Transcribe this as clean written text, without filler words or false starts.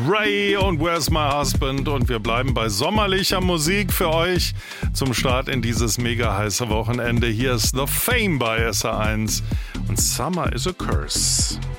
Ray und Where's My Husband? Und wir bleiben bei sommerlicher Musik für euch zum Start in dieses mega heiße Wochenende. Hier ist The Fame bei SR1 und Summer is a Curse.